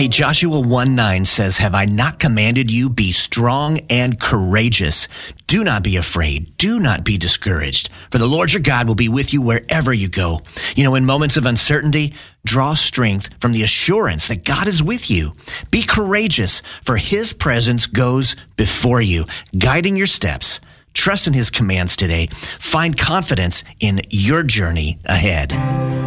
Hey, Joshua 1:9 says, "Have I not commanded you, be strong and courageous? Do not be afraid. Do not be discouraged. For the Lord your God will be with you wherever you go." You know, in moments of uncertainty, draw strength from the assurance that God is with you. Be courageous, for his presence goes before you, guiding your steps. Trust in his commands today. Find confidence in your journey ahead.